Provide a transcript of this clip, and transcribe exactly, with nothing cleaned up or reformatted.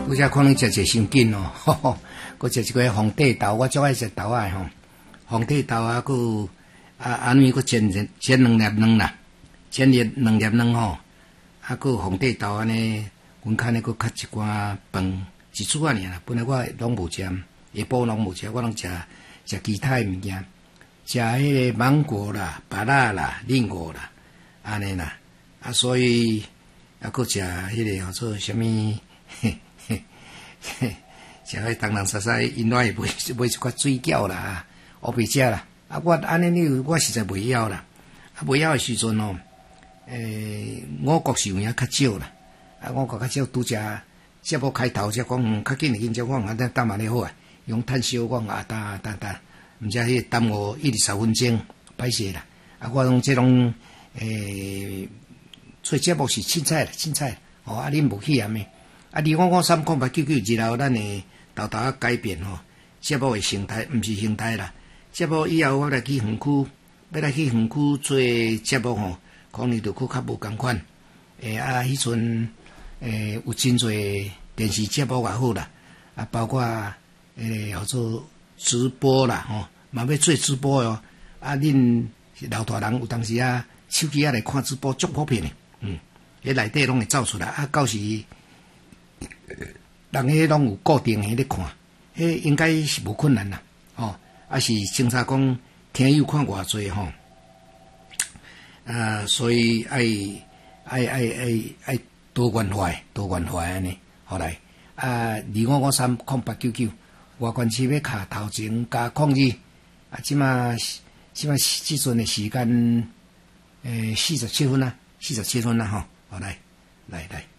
拄则可能食者伤紧哦，吼吼，佮食一个皇帝豆，我最爱食豆仔吼，皇帝豆啊，佮啊安尼佮煎煎两粒卵啦，煎粒两粒卵吼，啊佮皇帝豆安尼，阮较呢佮较一寡饭，一煮啊尔啦，本来我拢无食，下晡拢无食，我拢食食其他诶物件，食迄个芒果啦、芭乐啦、荔果啦，安尼啦，啊所以啊佮食迄个叫做啥物？嘿嘿嘿，食迄东人西西，因来买买一寡水饺啦，乌白食啦。啊，我安尼你我实在袂晓啦。啊，袂晓诶时阵哦，诶，五穀是有影较少啦。啊，五穀较少，拄则节目开头则讲，嗯，较紧诶紧，则讲啊，咱等下咧好啊，用炭烧讲啊，等等等，毋知迄耽误一二十分钟，歹势啦。啊，我拢即种诶，做节目是凊彩啦，凊彩。哦，啊，恁无去安尼。啊，二五五三空八九九，日后咱会豆豆啊改变吼，节目诶形态，毋是形态啦。节目以后我来去园区，要来去园区做节目吼，可能就佫较无共款。诶啊，迄阵诶有真侪电视节目也好啦，啊，包括诶叫做直播啦吼，嘛要做直播哦。啊，恁老大人有当时啊，手机啊来看直播足普遍诶，嗯，迄内底拢会走出来，啊，到时。人迄拢有固定诶咧看，迄应该是无困难啦，吼、哦，啊是清查讲听友看偌济吼，啊，所以爱爱爱爱爱多元化，多元化安尼，好来啊，二五五三空八九九，外关市要卡头前加抗议，啊，即马即马即阵诶时间，诶、呃，四十七分啊，四十七分啊，吼，好来来来。